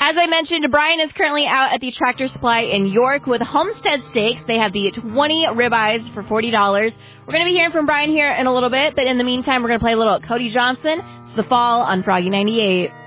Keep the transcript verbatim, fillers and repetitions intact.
As I mentioned, Brian is currently out at the Tractor Supply in York with Homestead Steaks. They have the twenty ribeyes for forty dollars. We're going to be hearing from Brian here in a little bit, but in the meantime, we're going to play a little Cody Johnson. It's The Fall on Froggy ninety-eight.